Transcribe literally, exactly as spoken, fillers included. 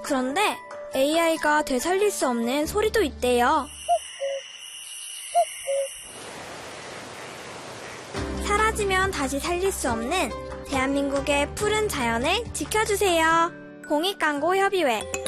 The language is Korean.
그런데 에이아이가 되살릴 수 없는 소리도 있대요. 사라지면 다시 살릴 수 없는 대한민국의 푸른 자연을 지켜주세요. 공익광고협의회